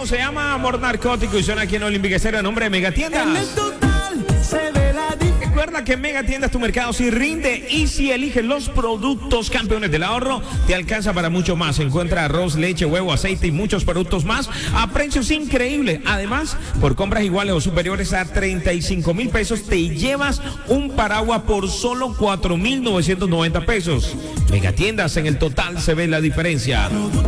Esto se llama Amor Narcótico y suena aquí en Olímpica Estéreo en nombre de Megatiendas. En el total se ve la diferencia. Recuerda que en Megatiendas tu mercado sí rinde y si eliges los productos campeones del ahorro, te alcanza para mucho más. Encuentra arroz, leche, huevo, aceite y muchos productos más a precios increíbles. Además, por compras iguales o superiores a 35,000 pesos, te llevas un paraguas por solo 4,990 pesos. Megatiendas, en el total se ve la diferencia.